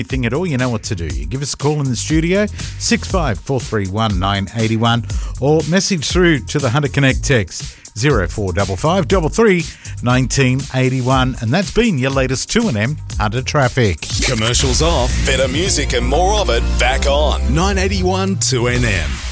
Anything at all, you know what to do. You give us a call in the studio, 6543 981, or message through to the Hunter Connect text, 0455 33 1981. And that's been your latest 2NM Hunter Traffic. Commercials off, better music and more of it back on 981 2NM.